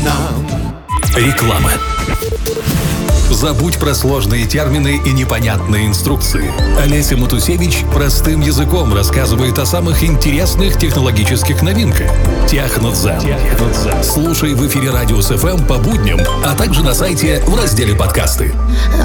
нам. Реклама. Забудь про сложные термины и непонятные инструкции. Олеся Матусевич простым языком рассказывает о самых интересных технологических новинках. Технодзен. Слушай в эфире Радиус ФМ по будням, а также на сайте в разделе подкасты.